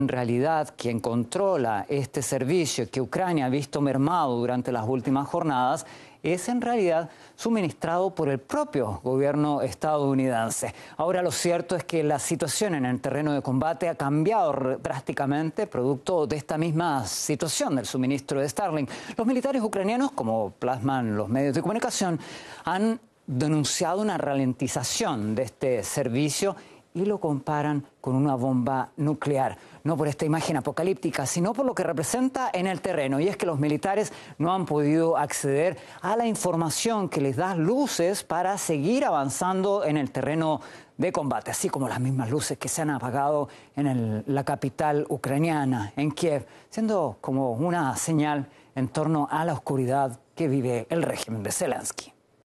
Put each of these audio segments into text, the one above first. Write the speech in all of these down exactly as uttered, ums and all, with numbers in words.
En realidad, quien controla este servicio que Ucrania ha visto mermado durante las últimas jornadas es en realidad suministrado por el propio gobierno estadounidense. Ahora, lo cierto es que la situación en el terreno de combate ha cambiado drásticamente producto de esta misma situación del suministro de Starlink. Los militares ucranianos, como plasman los medios de comunicación, han denunciado una ralentización de este servicio y lo comparan con una bomba nuclear. No por esta imagen apocalíptica, sino por lo que representa en el terreno. Y es que los militares no han podido acceder a la información que les da luces para seguir avanzando en el terreno de combate, así como las mismas luces que se han apagado en el, la capital ucraniana, en Kiev, siendo como una señal en torno a la oscuridad que vive el régimen de Zelensky.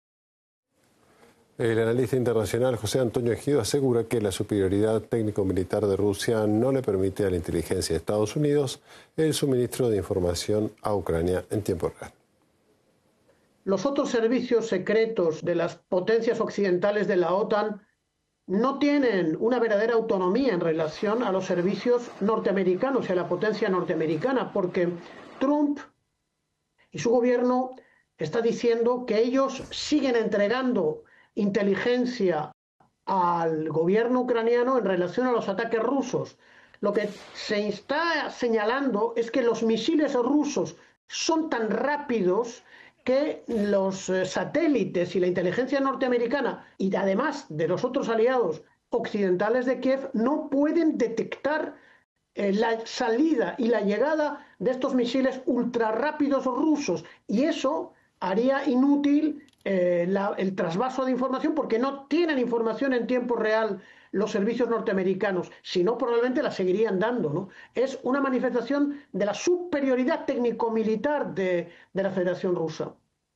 El analista internacional José Antonio Ejido asegura que la superioridad técnico-militar de Rusia no le permite a la inteligencia de Estados Unidos el suministro de información a Ucrania en tiempo real. Los otros servicios secretos de las potencias occidentales de la OTAN no tienen una verdadera autonomía en relación a los servicios norteamericanos y a la potencia norteamericana, porque Trump y su gobierno está diciendo que ellos siguen entregando inteligencia al gobierno ucraniano en relación a los ataques rusos. Lo que se está señalando es que los misiles rusos son tan rápidos que los satélites y la inteligencia norteamericana y además de los otros aliados occidentales de Kiev no pueden detectar eh, la salida y la llegada de estos misiles ultrarrápidos rusos, y eso haría inútil Eh, la, el trasvaso de información, porque no tienen información en tiempo real los servicios norteamericanos, si no probablemente la seguirían dando, ¿no? Es una manifestación de la superioridad técnico-militar de, de la Federación Rusa.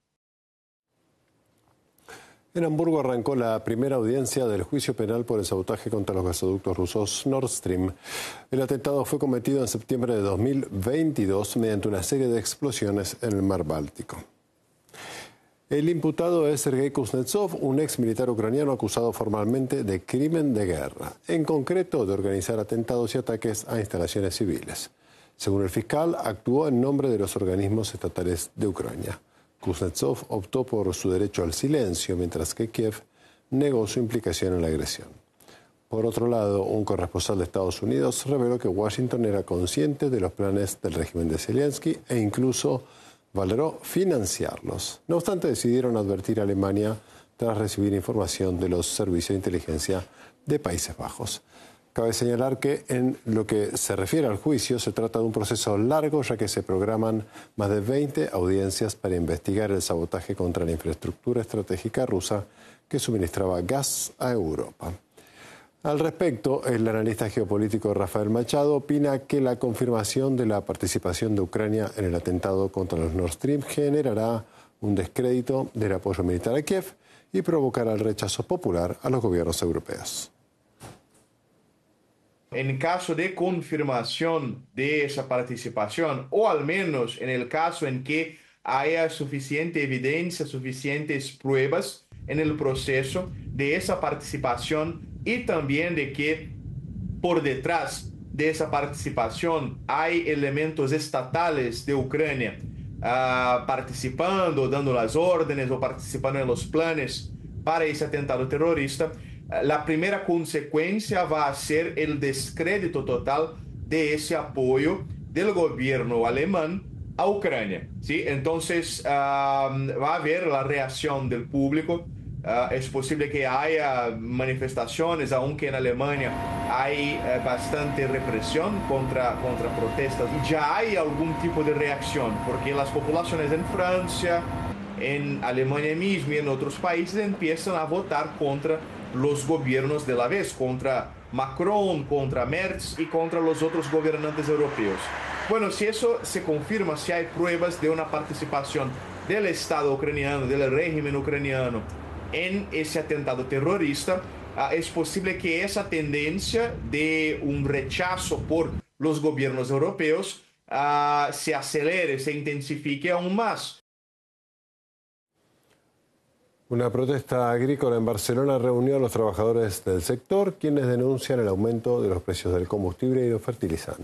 En Hamburgo arrancó la primera audiencia del juicio penal por el sabotaje contra los gasoductos rusos Nord Stream. El atentado fue cometido en septiembre de dos mil veintidós mediante una serie de explosiones en el mar Báltico. El imputado es Sergei Kuznetsov, un ex militar ucraniano acusado formalmente de crimen de guerra, en concreto de organizar atentados y ataques a instalaciones civiles. Según el fiscal, actuó en nombre de los organismos estatales de Ucrania. Kuznetsov optó por su derecho al silencio, mientras que Kiev negó su implicación en la agresión. Por otro lado, un corresponsal de Estados Unidos reveló que Washington era consciente de los planes del régimen de Zelensky e incluso valoró financiarlos. No obstante, decidieron advertir a Alemania tras recibir información de los servicios de inteligencia de Países Bajos. Cabe señalar que en lo que se refiere al juicio se trata de un proceso largo, ya que se programan más de veinte audiencias para investigar el sabotaje contra la infraestructura estratégica rusa que suministraba gas a Europa. Al respecto, el analista geopolítico Rafael Machado opina que la confirmación de la participación de Ucrania en el atentado contra los Nord Stream generará un descrédito del apoyo militar a Kiev y provocará el rechazo popular a los gobiernos europeos. En caso de confirmación de esa participación, o al menos en el caso en que haya suficiente evidencia, suficientes pruebas en el proceso de esa participación, y también de que por detrás de esa participación hay elementos estatales de Ucrania uh, participando, dando las órdenes o participando en los planes para ese atentado terrorista, uh, la primera consecuencia va a ser el descrédito total de ese apoyo del gobierno alemán a Ucrania, ¿sí? Entonces uh, va a haber la reacción del público. Uh, es posible que haya manifestaciones, aunque en Alemania hay uh, bastante represión contra, contra protestas. Ya hay algún tipo de reacción, porque las poblaciones en Francia, en Alemania mismo y en otros países empiezan a votar contra los gobiernos de la vez, contra Macron, contra Merz y contra los otros gobernantes europeos. Bueno, si eso se confirma, si hay pruebas de una participación del Estado ucraniano, del régimen ucraniano, en ese atentado terrorista, uh, es posible que esa tendencia de un rechazo por los gobiernos europeos uh, se acelere, se intensifique aún más. Una protesta agrícola en Barcelona reunió a los trabajadores del sector, quienes denuncian el aumento de los precios del combustible y los fertilizantes.